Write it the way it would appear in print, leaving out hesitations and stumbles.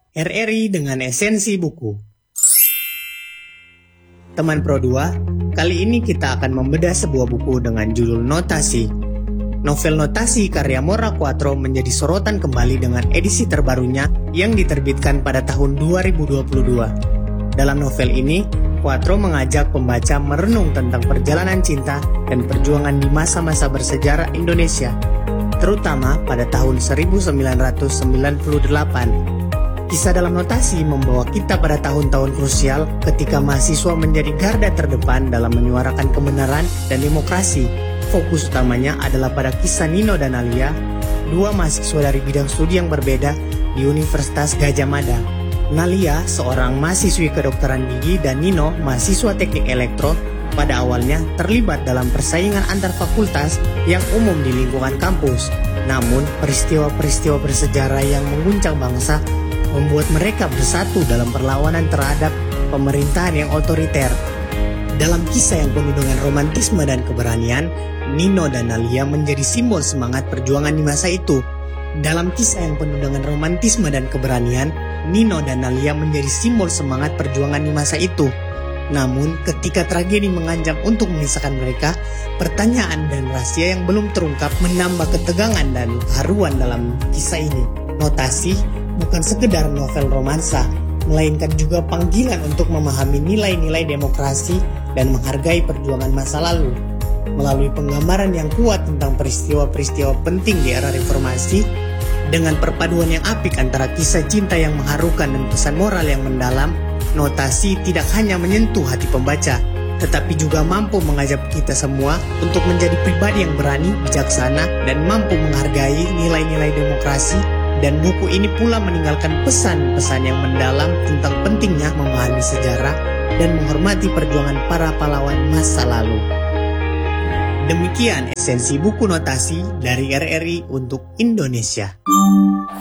RRI dengan esensi buku. Teman Pro 2, kali ini kita akan membedah sebuah buku dengan judul Notasi. Novel Notasi karya Mora Quatro menjadi sorotan kembali dengan edisi terbarunya yang diterbitkan pada tahun 2022. Dalam novel ini, Quatro mengajak pembaca merenung tentang perjalanan cinta dan perjuangan di masa-masa bersejarah Indonesia, terutama pada tahun 1998. Kisah dalam Notasi membawa kita pada tahun-tahun krusial ketika mahasiswa menjadi garda terdepan dalam menyuarakan kebenaran dan demokrasi. Fokus utamanya adalah pada kisah Nino dan Alia, dua mahasiswa dari bidang studi yang berbeda di Universitas Gadjah Mada. Nalia, seorang mahasiswi kedokteran gigi, dan Nino, mahasiswa teknik elektro, pada awalnya terlibat dalam persaingan antar fakultas yang umum di lingkungan kampus. Namun, peristiwa-peristiwa bersejarah yang mengguncang bangsa membuat mereka bersatu dalam perlawanan terhadap pemerintahan yang otoriter. Dalam kisah yang penuh dengan romantisme dan keberanian, Nino dan Alia menjadi simbol semangat perjuangan di masa itu. Dalam kisah yang penuh dengan romantisme dan keberanian, Nino dan Alia menjadi simbol semangat perjuangan di masa itu. Namun, ketika tragedi mengancam untuk memisahkan mereka, pertanyaan dan rahasia yang belum terungkap menambah ketegangan dan keharuan dalam kisah ini. Notasi bukan sekedar novel romansa, melainkan juga panggilan untuk memahami nilai-nilai demokrasi dan menghargai perjuangan masa lalu. Melalui penggambaran yang kuat tentang peristiwa-peristiwa penting di era reformasi, dengan perpaduan yang apik antara kisah cinta yang mengharukan dan pesan moral yang mendalam, Notasi tidak hanya menyentuh hati pembaca, tetapi juga mampu mengajak kita semua untuk menjadi pribadi yang berani, bijaksana, dan mampu menghargai nilai-nilai demokrasi. Dan buku ini pula meninggalkan pesan-pesan yang mendalam tentang pentingnya memahami sejarah dan menghormati perjuangan para pahlawan masa lalu. Demikian esensi buku Notasi dari RRI untuk Indonesia.